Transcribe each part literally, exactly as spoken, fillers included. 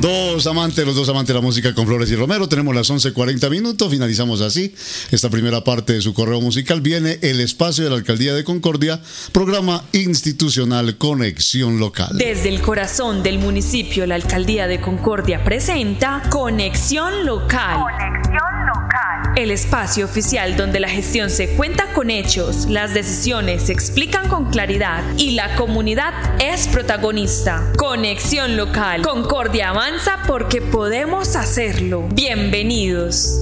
Dos amantes, los dos amantes de la música con Flores y Romero. Tenemos las once cuarenta minutos, finalizamos así esta primera parte de su correo musical. Viene el espacio de la Alcaldía de Concordia, programa institucional Conexión Local. Desde el corazón del municipio, la Alcaldía de Concordia presenta Conexión Local. Conexión Local. El espacio oficial donde la gestión se cuenta con hechos, las decisiones se explican con claridad y la comunidad es protagonista. Conexión Local. Concordia avanza porque podemos hacerlo. Bienvenidos.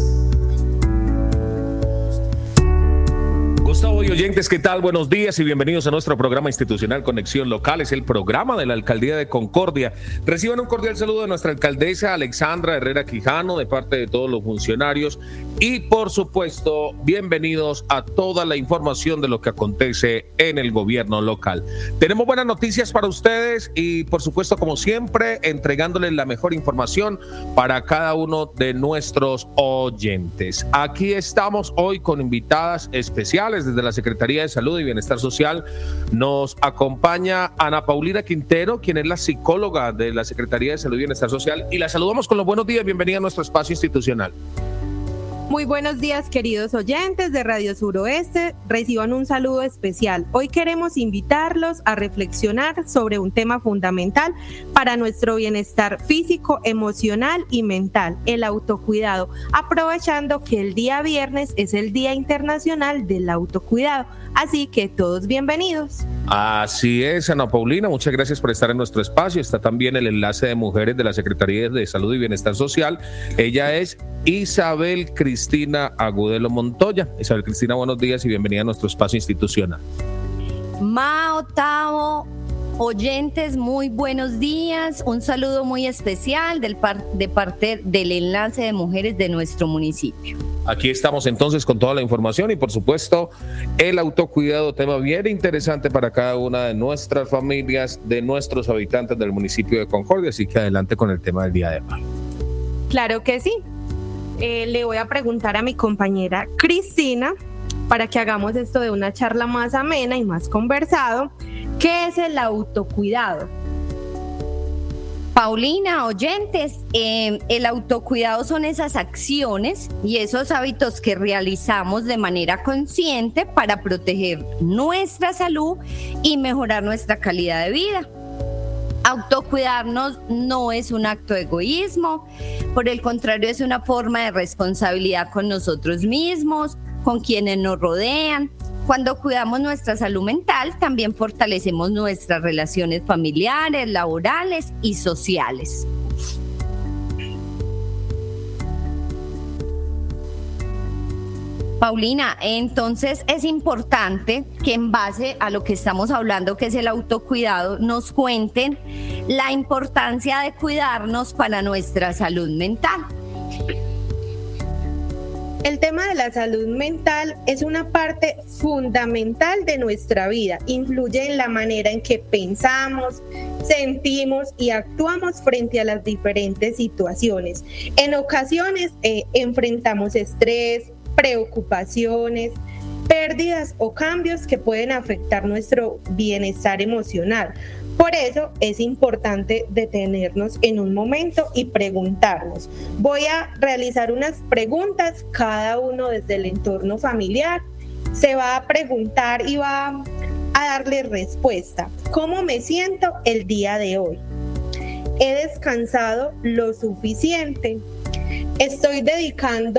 Gustavo y oyentes, ¿qué tal? Buenos días y bienvenidos a nuestro programa institucional Conexión Local. Es el programa de la Alcaldía de Concordia. Reciban un cordial saludo de nuestra alcaldesa Alexandra Herrera Quijano, de parte de todos los funcionarios y, por supuesto, bienvenidos a toda la información de lo que acontece en el gobierno local. Tenemos buenas noticias para ustedes y, por supuesto, como siempre, entregándoles la mejor información para cada uno de nuestros oyentes. Aquí estamos hoy con invitadas especiales desde la Secretaría de Salud y Bienestar Social. Nos acompaña Ana Paulina Quintero, quien es la psicóloga de la Secretaría de Salud y Bienestar Social, y la saludamos con los buenos días. Bienvenida a nuestro espacio institucional. Muy buenos días, queridos oyentes de Radio Suroeste. Reciban un saludo especial. Hoy queremos invitarlos a reflexionar sobre un tema fundamental para nuestro bienestar físico, emocional y mental, el autocuidado, aprovechando que el día viernes es el Día Internacional del Autocuidado. Así que todos bienvenidos. Así es, Ana Paulina, muchas gracias por estar en nuestro espacio. Está también el enlace de mujeres de la Secretaría de Salud y Bienestar Social. Ella es Isabel Cristina Agudelo Montoya. Isabel Cristina, buenos días y bienvenida a nuestro espacio institucional. Mao, Tavo, oyentes, muy buenos días. Un saludo muy especial del par- de parte del enlace de mujeres de nuestro municipio. Aquí estamos entonces con toda la información y, por supuesto, el autocuidado, tema bien interesante para cada una de nuestras familias, de nuestros habitantes del municipio de Concordia. Así que adelante con el tema del día de hoy. Claro que sí. Eh, le voy a preguntar a mi compañera Cristina, para que hagamos esto de una charla más amena y más conversado, ¿qué es el autocuidado? Paulina, oyentes, eh, el autocuidado son esas acciones y esos hábitos que realizamos de manera consciente para proteger nuestra salud y mejorar nuestra calidad de vida. Autocuidarnos no es un acto de egoísmo, por el contrario es una forma de responsabilidad con nosotros mismos, con quienes nos rodean. Cuando cuidamos nuestra salud mental, también fortalecemos nuestras relaciones familiares, laborales y sociales. Paulina, entonces es importante que en base a lo que estamos hablando, que es el autocuidado, nos cuenten la importancia de cuidarnos para nuestra salud mental. El tema de la salud mental es una parte fundamental de nuestra vida. Influye en la manera en que pensamos, sentimos y actuamos frente a las diferentes situaciones. En ocasiones eh, enfrentamos estrés, preocupaciones, pérdidas o cambios que pueden afectar nuestro bienestar emocional. Por eso es importante detenernos en un momento y preguntarnos. Voy a realizar unas preguntas, cada uno desde el entorno familiar. Se va a preguntar y va a darle respuesta. ¿Cómo me siento el día de hoy? ¿He descansado lo suficiente? ¿Estoy dedicando